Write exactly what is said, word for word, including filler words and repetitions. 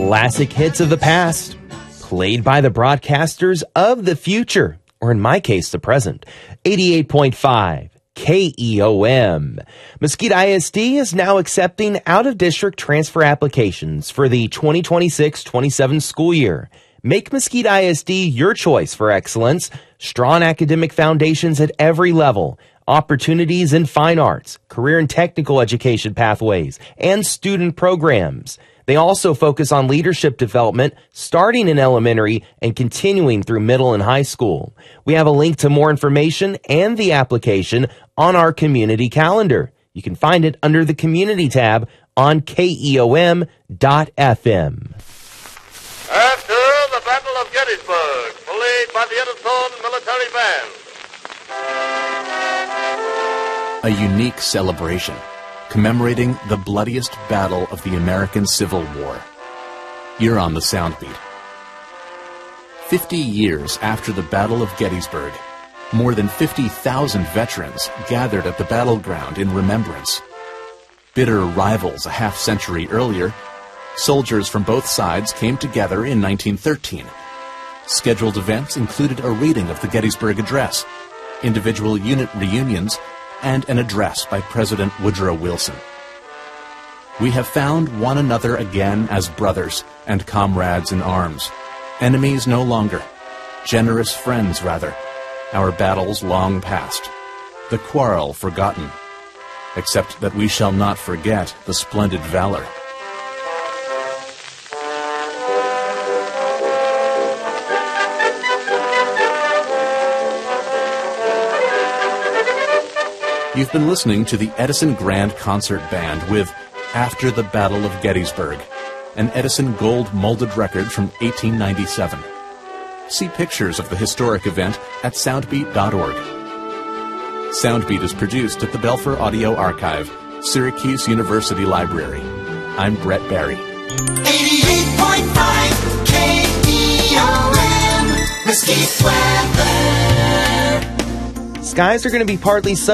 Classic hits of the past, played by the broadcasters of the future, or in my case, the present. eighty-eight point five K E O M. Mesquite I S D is now accepting out-of-district transfer applications for the twenty twenty-six twenty-seven school year. Make Mesquite I S D your choice for excellence, strong academic foundations at every level, opportunities in fine arts, career and technical education pathways, and student programs. They also focus on leadership development, starting in elementary and continuing through middle and high school. We have a link to more information and the application on our community calendar. You can find it under the community tab on K E O M dot F M. After the Battle of Gettysburg, played by the Edison Military Band. A unique celebration commemorating the bloodiest battle of the American Civil War. You're on the Soundbeat. Fifty years after the Battle of Gettysburg, more than fifty thousand veterans gathered at the battleground in remembrance. Bitter rivals a half-century earlier, soldiers from both sides came together in nineteen thirteen. Scheduled events included a reading of the Gettysburg Address, individual unit reunions, and an address by President Woodrow Wilson. We have found one another again as brothers and comrades in arms, enemies no longer, generous friends rather, our battles long past, the quarrel forgotten, except that we shall not forget the splendid valor. You've been listening to the Edison Grand Concert Band with After the Battle of Gettysburg, an Edison Gold molded record from eighteen ninety-seven. See pictures of the historic event at soundbeat dot org. Soundbeat is produced at the Belfer Audio Archive, Syracuse University Library. I'm Brett Barry. eighty-eight point five K E O M, Mesquite weather. Skies are going to be partly sunny.